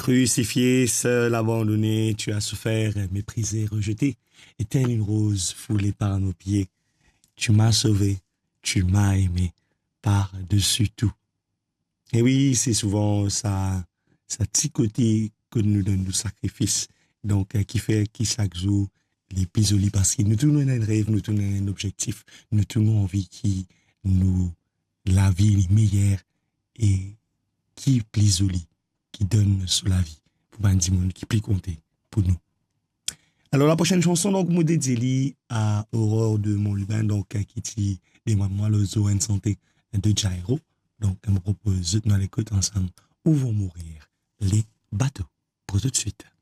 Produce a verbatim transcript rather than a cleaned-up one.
Crucifié, seul, abandonné, tu as souffert, méprisé, rejeté, et telle une rose foulée par nos pieds. Tu m'as sauvé, tu m'as aimé, par-dessus tout. Et oui, c'est souvent ça, ça petit côté que nous donne du sacrifice, donc euh, qui fait qui chaque jour les plus jolis parce que nous tournons un rêve, nous tournons un objectif, nous tournons envie qui nous la vie est meilleure et qui est plus jolie, qui donne sur la vie pour pas dire monde qui plus compter pour nous. Alors la prochaine chanson donc me dédiée à Aurore de Montlubin donc euh, qui dit des mamans le zoo en santé de Jairo. Donc elle me propose nous l'écoute ensemble où vont mourir les bateaux pour tout de suite.